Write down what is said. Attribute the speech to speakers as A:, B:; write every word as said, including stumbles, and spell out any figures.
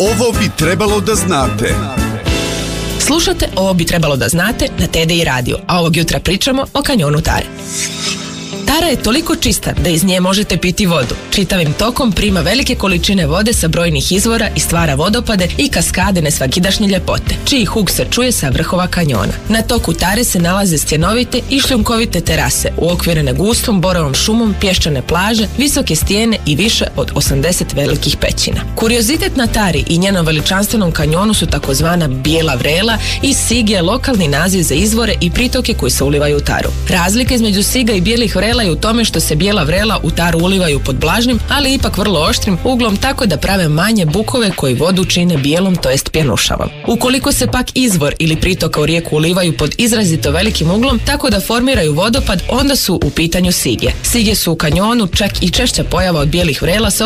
A: Ovo bi trebalo da znate.
B: Slušate Ovo bi trebalo da znate na T D I radio, a ovog jutra pričamo o kanjonu Tare. Tara je toliko čista da iz nje možete piti vodu. Čitavim tokom prima velike količine vode sa brojnih izvora i stvara vodopade i kaskade nesvakidašnje ljepote, čiji huk se čuje sa vrhova kanjona. Na toku Tare se nalaze stjenovite i šljunkovite terase, uokvirene gustom borovom šumom, pješčane plaže, visoke stijene i više od osamdeset velikih pećina. Kuriozitet na Tari i njenom veličanstvenom kanjonu su takozvana bijela vrela i sige, lokalni naziv za izvore i pritoke koji se ulivaju u Taru. Razlika između siga i bijelih vrela je u tome što se bijela vrela u Taru ulivaju pod blažnim, ali ipak vrlo oštrim uglom, tako da prave manje bukove koji vodu čine bijelom, to jest pjenušavom. Ukoliko se pak izvor ili pritoka u rijeku ulivaju pod izrazito velikim uglom, tako da formiraju vodopad, onda su u pitanju sige. Sige su u kanjonu čak i češća pojava od bijelih vrela, s